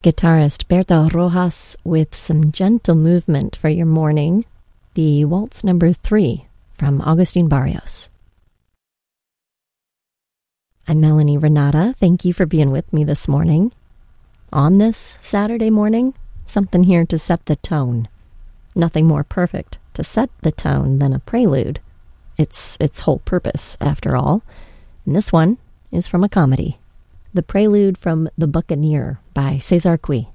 Guitarist Berto Rojas with some gentle movement for your morning, the Waltz Number 3 from Agustin Barrios. I'm Melanie Renata. Thank you for being with me this morning. On this Saturday morning, something here to set the tone. Nothing more perfect to set the tone than a prelude. It's its whole purpose, after all. And this one is from a comedy. The Prelude from The Buccaneer by Cesar Cui.